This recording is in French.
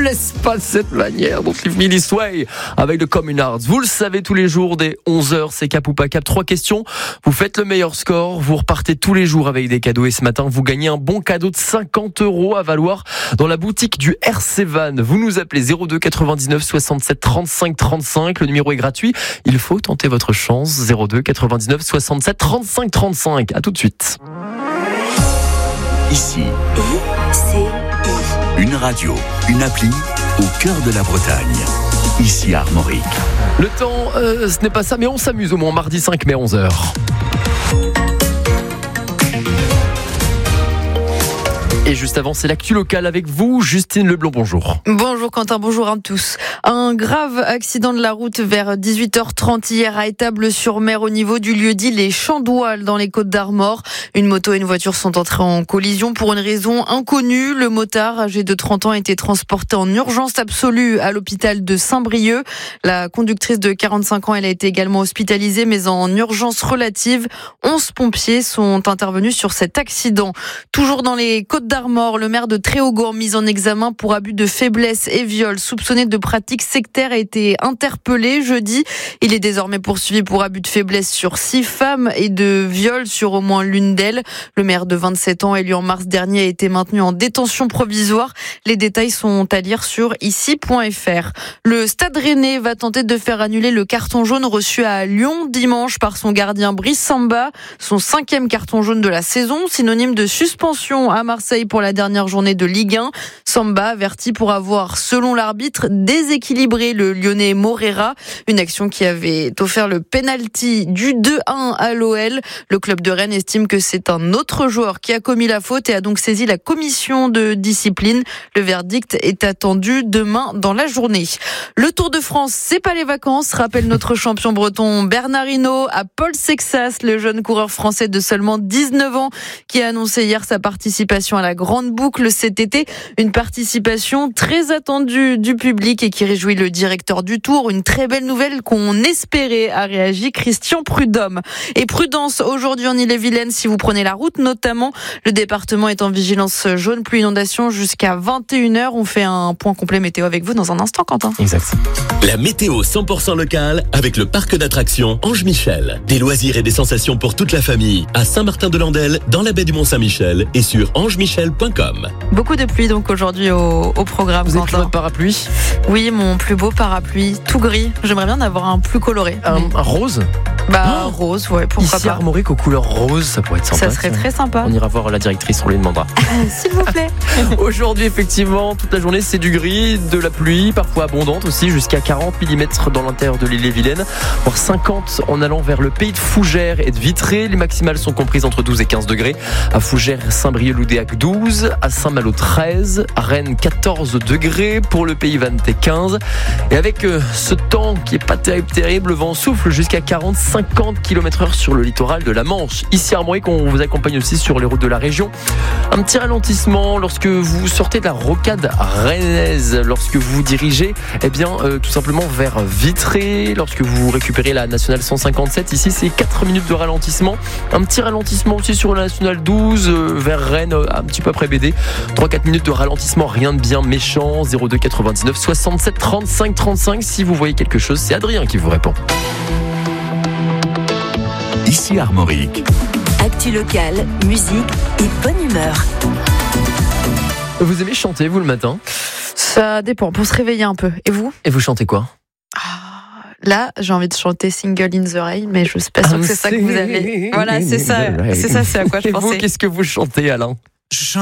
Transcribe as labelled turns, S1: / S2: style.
S1: laisse pas de cette manière. Donc Leave Me This Way avec le Communards. Vous le savez, tous les jours dès 11h, c'est cap ou pas cap. 3 questions. Vous faites le meilleur score. Vous repartez tous les jours avec des cadeaux. Et ce matin, vous gagnez un bon cadeau de 50 € à valoir dans la boutique du RC Van. Vous nous appelez 02 99 67 35 35. Le numéro est gratuit. Il faut tenter votre chance. 02 99 67 35 35. À tout de suite.
S2: Ici, une radio, une appli au cœur de la Bretagne. Ici Armorique.
S1: Le temps, ce n'est pas ça, mais on s'amuse au moins mardi 5 mai 11h. Et juste avant, c'est l'actu locale avec vous, Justine Leblond, bonjour.
S3: Bonjour Quentin, bonjour à tous. Un grave accident de la route vers 18h30 hier à Étable-sur-Mer au niveau du lieu-dit Les Champs-d'Oual dans les Côtes-d'Armor. Une moto et une voiture sont entrées en collision pour une raison inconnue. Le motard, âgé de 30 ans, a été transporté en urgence absolue à l'hôpital de Saint-Brieuc. La conductrice de 45 ans, elle a été également hospitalisée, mais en urgence relative. 11 pompiers sont intervenus sur cet accident. Toujours dans les Côtes-d'Armor, le maire de Tréaugourt, mis en examen pour abus de faiblesse et viol, soupçonné de pratiques sectaires, a été interpellé jeudi. Il est désormais poursuivi pour abus de faiblesse sur 6 femmes et de viol sur au moins l'une d'elles. Le maire de 27 ans, élu en mars dernier, a été maintenu en détention provisoire. Les détails sont à lire sur ici.fr. Le Stade Rennais va tenter de faire annuler le carton jaune reçu à Lyon dimanche par son gardien Brice Samba. Son 5e carton jaune de la saison, synonyme de suspension à Marseille pour la dernière journée de Ligue 1. Samba averti pour avoir, selon l'arbitre, déséquilibré le Lyonnais Morera. Une action qui avait offert le penalty du 2-1 à l'OL. Le club de Rennes estime que c'est un autre joueur qui a commis la faute et a donc saisi la commission de discipline. Le verdict est attendu demain dans la journée. Le Tour de France, c'est pas les vacances, rappelle notre champion breton Bernard Hinault à Paul Sexas, le jeune coureur français de seulement 19 ans qui a annoncé hier sa participation à la Grande Boucle cet été. Une participation très attendue du public et qui réjouit le directeur du Tour. Une très belle nouvelle qu'on espérait, a réagi Christian Prudhomme. Et prudence aujourd'hui en Ille-et-Vilaine si vous prenez la route notamment. Le département est en vigilance jaune, pluie inondation jusqu'à 21h. On fait un point complet météo avec vous dans un instant, Quentin.
S1: Exact.
S4: La météo 100% locale avec le parc d'attractions Ange Michel. Des loisirs et des sensations pour toute la famille à Saint-Martin-de-Landelle, dans la baie du Mont-Saint-Michel et sur angemichel.com.
S3: Beaucoup de pluie donc aujourd'hui au programme.
S1: Vous avez pris
S3: Quentin.
S1: votre parapluie?
S3: Oui, mon plus beau parapluie, tout gris. J'aimerais bien en avoir un plus coloré.
S1: Un rose?
S3: Rose, ouais, pourquoi
S1: Ici
S3: pas.
S1: Armorique aux couleurs roses, ça pourrait être sympa.
S3: Ça serait très sympa.
S1: On ira voir la directrice, on lui demandera.
S3: S'il vous plaît.
S1: Aujourd'hui, effectivement, toute la journée, c'est du gris, de la pluie, parfois abondante aussi, jusqu'à 40 mm dans l'intérieur de l'Ille-et-Vilaine, voire 50 en allant vers le pays de Fougères et de Vitré. Les maximales sont comprises entre 12 et 15 degrés. À Fougères, Saint-Brieuc-Loudéac 12, à Saint-Malo 13, à Rennes 14 degrés, pour le pays vannetais 15. Et avec ce temps qui est pas terrible, le vent souffle jusqu'à 40-50 km/h sur le littoral de la Manche. Ici à Armorique, on vous accompagne aussi sur les routes de la région. Un petit ralentissement lorsque vous sortez de la rocade rennaise, lorsque vous vous dirigez tout simplement vers Vitré, lorsque vous récupérez la nationale 157. Ici, c'est 4 minutes de ralentissement. Un petit ralentissement aussi sur la nationale 12 vers Rennes, un petit peu après BD. 3-4 minutes de ralentissement, rien de bien méchant. 02 99 67 35 35. Si vous voyez quelque chose, c'est Adrien qui vous répond.
S2: Ici Armorique.
S5: Actu locale, musique et bonne humeur.
S1: Vous aimez chanter, vous, le matin?
S3: Ça dépend, pour se réveiller un peu. Et vous?
S1: Et vous chantez quoi?
S3: Là, j'ai envie de chanter Single in the Rain, mais je suis pas sûre que c'est ça que vous avez. Voilà, c'est ça, c'est à quoi je
S1: Et
S3: pensais.
S1: vous, qu'est-ce que vous chantez, Alain?